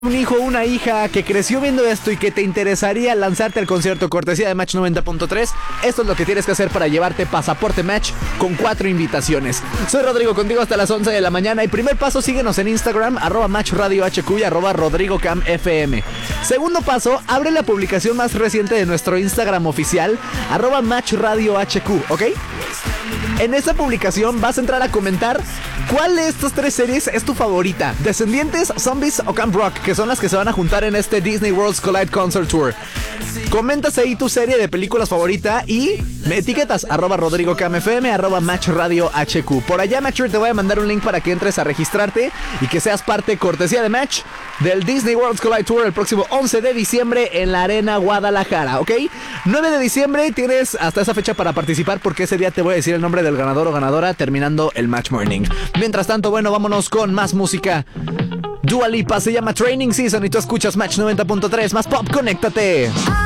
Un hijo o una hija que creció viendo esto y que te interesaría lanzarte al concierto cortesía de Match 90.3, esto es lo que tienes que hacer para llevarte pasaporte Match con 4 invitaciones. Soy Rodrigo, contigo hasta las 11 de la mañana. Y primer paso, síguenos en Instagram, @MatchRadioHQ y @RodrigoCamFM. Segundo paso, abre la publicación más reciente de nuestro Instagram oficial, @MatchRadioHQ, ¿ok? En esta publicación vas a entrar a comentar cuál de estas 3 series es tu favorita: Descendientes, Zombies o Camp Rock, que son las que se van a juntar en este Disney Worlds Collide Concert Tour. Comentas ahí tu serie de películas favorita y me etiquetas @RodrigoCamFM, @MatchRadioHQ. Por allá, Matcher, te voy a mandar un link para que entres a registrarte y que seas parte, cortesía de Match, del Disney Worlds Collide Tour el próximo 11 de diciembre en la Arena Guadalajara, ¿ok? 9 de diciembre tienes hasta esa fecha para participar, porque ese día te voy a decir el nombre del ganador o ganadora terminando el Match Morning. Mientras tanto, bueno, vámonos con más música. Dua Lipa, se llama Training Season y tú escuchas Match 90.3, más pop, conéctate.